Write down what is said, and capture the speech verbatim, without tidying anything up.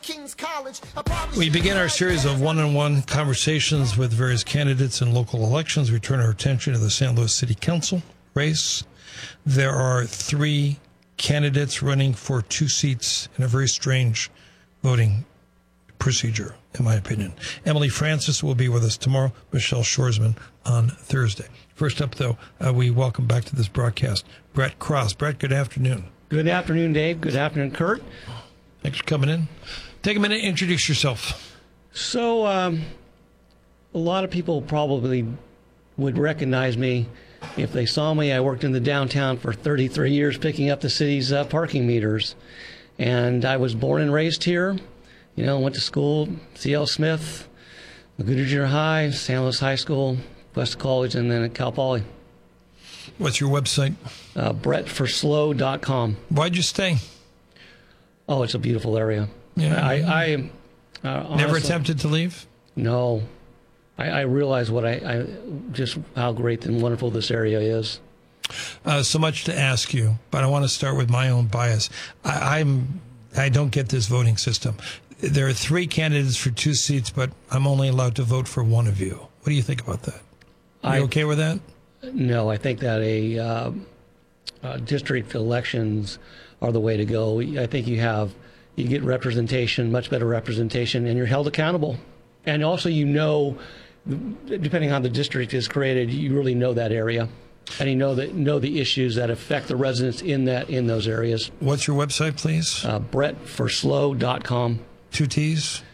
King's College. We begin our series of one-on-one conversations with various candidates in local elections. We turn our attention to the Saint Louis City Council race. There are three candidates running for two seats in a very strange voting procedure, in my opinion. Emily Francis will be with us tomorrow, Michelle Shoresman on Thursday. First up, though, uh, we welcome back to this broadcast Brett Cross. Brett, good afternoon. Good afternoon, Dave. Good afternoon, Kurt. Thanks for coming in. Take a minute, introduce yourself. So, um, a lot of people probably would recognize me if they saw me. I worked in the downtown for thirty-three years picking up the city's uh, parking meters. And I was born and raised here. You know, went to school, C L Smith, Magruder Junior High, San Luis High School, West College, and then at Cal Poly. What's your website? Uh, Brett for Slow dot com. Why'd you stay? Oh, it's a beautiful area. Yeah. I, I uh, honestly, Never attempted to leave? No. I, I realize what I, I just how great and wonderful this area is. Uh, so much to ask you, but I want to start with my own bias. I, I'm I don't get this voting system. There are three candidates for two seats, but I'm only allowed to vote for one of you. What do you think about that? Are you I, okay with that? No, I think that a uh, uh, district elections are the way to go. I think you have you get representation, much better representation, and you're held accountable. And also, you know, depending on how the district is created, you really know that area, and you know that know the issues that affect the residents in that in those areas. What's your website, please? Uh, Brett for Slow dot com. Two T's?